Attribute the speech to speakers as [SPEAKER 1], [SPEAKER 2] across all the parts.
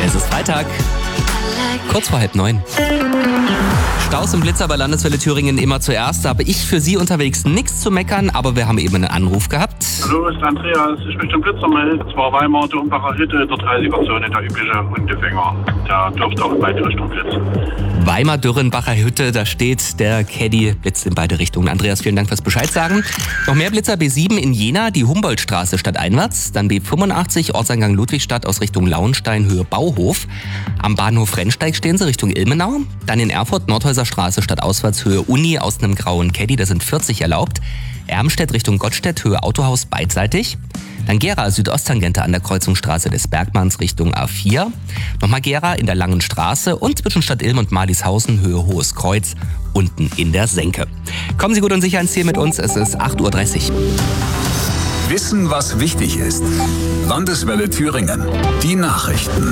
[SPEAKER 1] Es ist Freitag, kurz vor 8:30. Staus und Blitzer bei Landeswelle Thüringen immer zuerst. Da habe ich für Sie unterwegs nichts zu meckern, aber wir haben eben einen Anruf gehabt.
[SPEAKER 2] Hallo, ist Andreas. Ich möchte den Blitzer melden. Es war Weimar, Dornbacher Hütte, der 30er-Zone, der übliche Hundefänger. Der dürfte auch in beide Richtungen blitzen.
[SPEAKER 1] Weimar, Dürrenbacher Hütte, da steht der Caddy, blitzt in beide Richtungen. Andreas, vielen Dank fürs Bescheid sagen. Noch mehr Blitzer: B7 in Jena, die Humboldtstraße stadteinwärts. Dann B85, Ortseingang Ludwigstadt aus Richtung Lauenstein, Höhe Bauhof. Am Bahnhof Rennsteig stehen sie Richtung Ilmenau. Dann in Erfurt, Nordhäuser Straße stadtauswärts, Höhe Uni aus einem grauen Caddy, da sind 40 erlaubt. Ermstedt Richtung Gottstedt, Höhe Autohaus beidseitig. Dann Gera, Südosttangente an der Kreuzungsstraße des Bergmanns Richtung A4. Nochmal Gera in der Langen Straße und zwischen Stadt Ilm und Malishausen, Höhe Hohes Kreuz, unten in der Senke. Kommen Sie gut und sicher ans Ziel mit uns, es ist 8:30 Uhr.
[SPEAKER 3] Wissen, was wichtig ist. Landeswelle Thüringen. Die Nachrichten.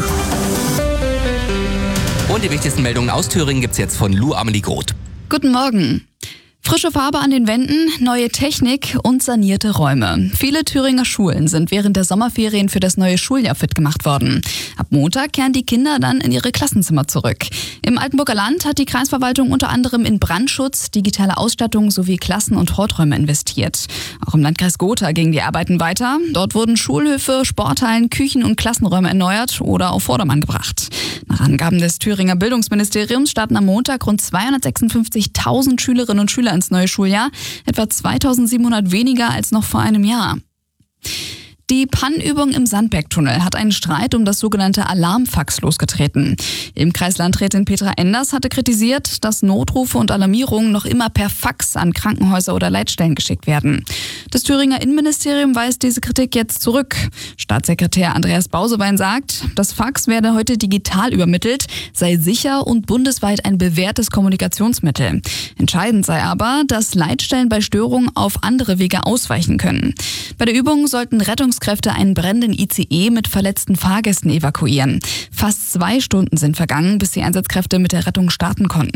[SPEAKER 1] Und die wichtigsten Meldungen aus Thüringen gibt's jetzt von Lou Amelie Groth.
[SPEAKER 4] Guten Morgen. Frische Farbe an den Wänden, neue Technik und sanierte Räume. Viele Thüringer Schulen sind während der Sommerferien für das neue Schuljahr fit gemacht worden. Ab Montag kehren die Kinder dann in ihre Klassenzimmer zurück. Im Altenburger Land hat die Kreisverwaltung unter anderem in Brandschutz, digitale Ausstattung sowie Klassen- und Horträume investiert. Auch im Landkreis Gotha gingen die Arbeiten weiter. Dort wurden Schulhöfe, Sporthallen, Küchen und Klassenräume erneuert oder auf Vordermann gebracht. Nach Angaben des Thüringer Bildungsministeriums starten am Montag rund 256.000 Schülerinnen und Schüler ins neue Schuljahr, etwa 2.700 weniger als noch vor einem Jahr. Die Pannenübung im Sandbergtunnel hat einen Streit um das sogenannte Alarmfax losgetreten. Im Kreislandrätin Petra Enders hatte kritisiert, dass Notrufe und Alarmierungen noch immer per Fax an Krankenhäuser oder Leitstellen geschickt werden. Das Thüringer Innenministerium weist diese Kritik jetzt zurück. Staatssekretär Andreas Bausebein sagt, das Fax werde heute digital übermittelt, sei sicher und bundesweit ein bewährtes Kommunikationsmittel. Entscheidend sei aber, dass Leitstellen bei Störungen auf andere Wege ausweichen können. Bei der Übung sollten Rettungskräfte einen brennenden ICE mit verletzten Fahrgästen evakuieren. Fast 2 Stunden sind vergangen, bis die Einsatzkräfte mit der Rettung starten konnten.